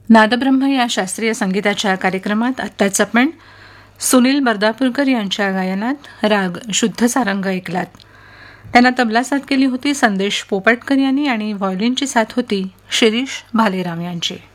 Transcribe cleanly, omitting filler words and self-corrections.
नादब्रह्म या शास्त्रीय संगीताच्या कार्यक्रमात आत्ताच आपण सुनील बर्दापूरकर यांच्या गायनात राग शुद्ध सारंग ऐकलात. त्यांना तबला साथ केली होती संदेश पोपटकर यांनी आणि व्हायोलिनची साथ होती शिरीष भालेराव यांची.